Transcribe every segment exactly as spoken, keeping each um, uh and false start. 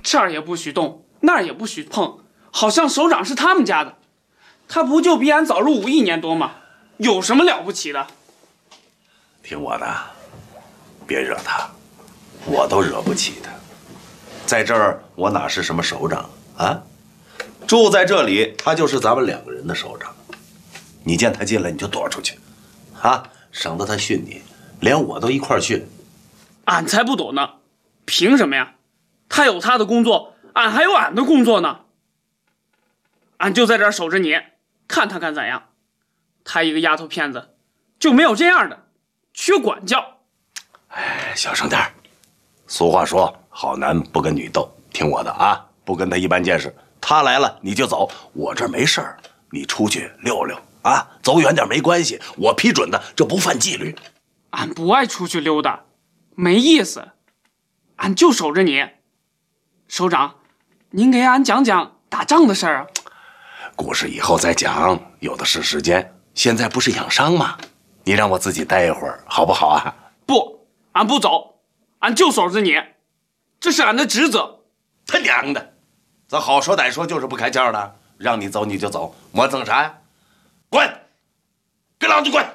这儿也不许动，那儿也不许碰，好像首长是他们家的。他不就比俺早入伍一年多吗？有什么了不起的？ 听我的，别惹他，我都惹不起他。在这儿，我哪是什么首长啊？住在这里，他就是咱们两个人的首长。你见他进来，你就躲出去，啊，省得他训你，连我都一块训。 俺才不躲呢，凭什么呀？他有他的工作，俺还有俺的工作呢。俺就在这儿守着你，看他敢怎样。他一个丫头片子，就没有这样的，缺管教。 哎，小声点儿。俗话说，好男不跟女斗，听我的啊，不跟他一般见识。他来了你就走，我这儿没事儿，你出去溜溜啊，走远点没关系，我批准的，这不犯纪律。 俺不爱出去溜达，没意思，俺就守着你。首长，您给俺讲讲打仗的事儿啊。 故事以后再讲，有的是时间。现在不是养伤吗？你让我自己待一会儿，好不好啊？ 不，俺不走，俺就守着你，这是俺的职责。 他娘的，咱好说歹说就是不开窍的，让你走你就走，磨蹭啥呀？滚！给老子滚！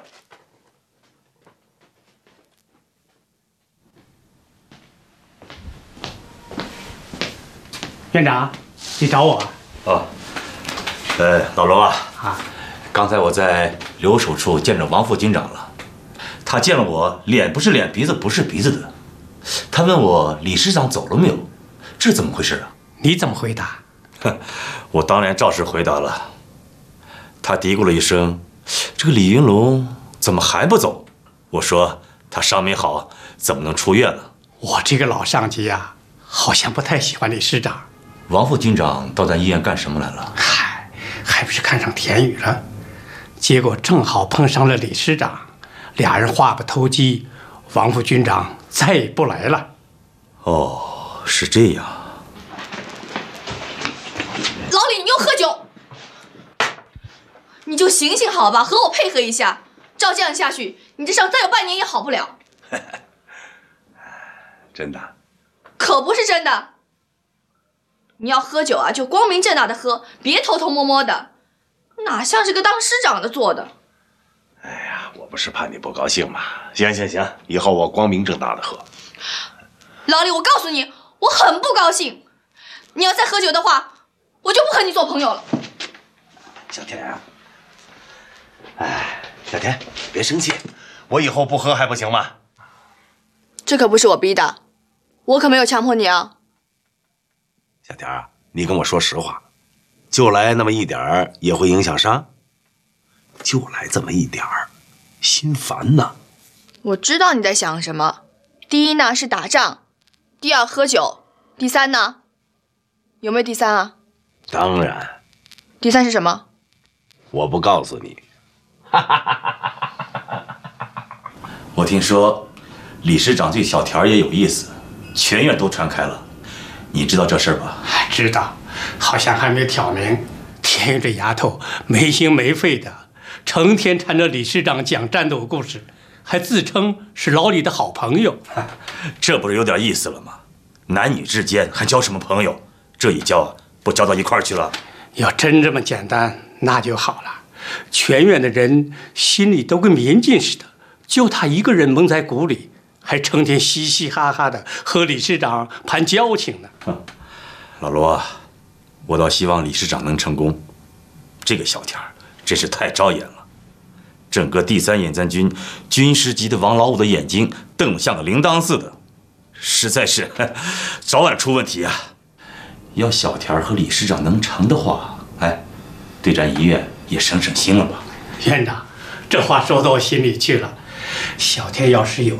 院长，你找我？ 哦，呃，老罗啊， 啊， 刚才我在留守处见着王副军长了，他见了我，脸不是脸，鼻子不是鼻子的。他问我李师长走了没有，这是怎么回事啊？ 你怎么回答？ 哼，我当然照实回答了。他嘀咕了一声：“这个李云龙怎么还不走？”我说：“他伤没好，怎么能出院了？” 我这个老上级呀，好像不太喜欢李师长。 王副军长到咱医院干什么来了？ 嗨，还不是看上田雨了，结果正好碰上了李师长，俩人话不投机，王副军长再也不来了。 哦，是这样。 老李，你又喝酒，你就醒醒好吧，和我配合一下。照这样下去，你这伤再有半年也好不了。 真的？ 可不是真的。你要喝酒啊，就光明正大的喝，别偷偷摸摸的，哪像是个当师长的做的。 哎呀，我不是怕你不高兴嘛。行行行，以后我光明正大的喝。 老李，我告诉你，我很不高兴。你要再喝酒的话，我就不和你做朋友了。 小田啊，哎，小田，别生气，我以后不喝还不行吗？ 这可不是我逼的，我可没有强迫你啊。 小田啊，你跟我说实话，就来那么一点儿也会影响伤？就来这么一点儿，心烦呐。 我知道你在想什么。第一呢是打仗，第二喝酒，第三呢？有没有第三啊？ 当然。 第三是什么？ 我不告诉你。 我听说李师长对小田也有意思，全院都传开了。你知道这事儿吧？ 知道，好像还没挑明。田雨这丫头没心没肺的，成天缠着李师长讲战斗故事，还自称是老李的好朋友。 这不是有点意思了吗？男女之间还交什么朋友？这一交不交到一块儿去了？ 要真这么简单，那就好了。全院的人心里都跟明镜似的，就他一个人蒙在鼓里，还成天嘻嘻哈哈的和李师长谈交情呢。 老罗，我倒希望李师长能成功。这个小田真是太招眼了，整个第三野战军军师级的王老五的眼睛瞪得像个铃铛似的，实在是早晚出问题啊！要小田和李师长能成的话，哎，对咱医院也省省心了吧？ 院长，这话说到我心里去了。小田要是有